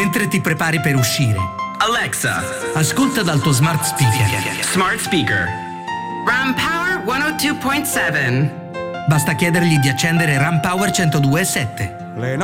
Mentre ti prepari per uscire, Alexa, ascolta dal tuo smart speaker. smart speaker. Ram Power 102.7. Basta chiedergli di accendere RAM Power 102.7.